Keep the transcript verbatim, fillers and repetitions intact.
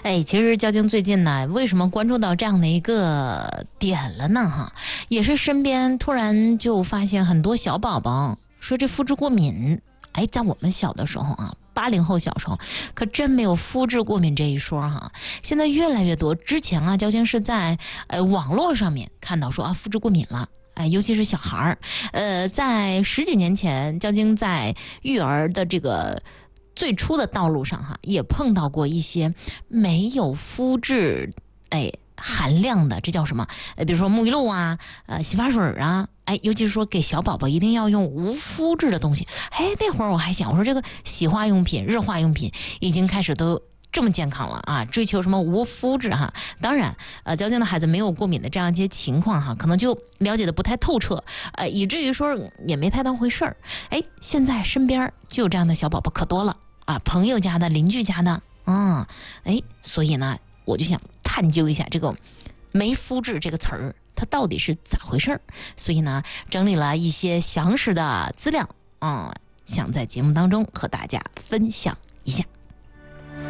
哎，其实交警最近呢，为什么关注到这样的一个点了呢？哈，也是身边突然就发现很多小宝宝说这肤质过敏。哎，在我们小的时候啊，八零后小时候可真没有肤质过敏这一说哈。现在越来越多，之前啊，交警是在呃网络上面看到说啊肤质过敏了。哎，尤其是小孩儿，呃，在十几年前，交警在育儿的这个最初的道路上哈，也碰到过一些没有肤质哎含量的，这叫什么？呃，比如说沐浴露啊，呃，洗发水啊，哎，尤其是说给小宝宝一定要用无肤质的东西。哎，那会儿我还想，我说这个洗化用品、日化用品已经开始都这么健康了啊，追求什么无肤质哈？当然，呃，交警的孩子没有过敏的这样一些情况哈，可能就了解的不太透彻，呃，以至于说也没太当回事儿。哎，现在身边就有这样的小宝宝可多了啊，朋友家的、邻居家的啊，哎，所以呢，我就想探究一下这个没肤质这个词儿，它到底是咋回事儿？所以呢，整理了一些详实的资料啊，想在节目当中和大家分享一下。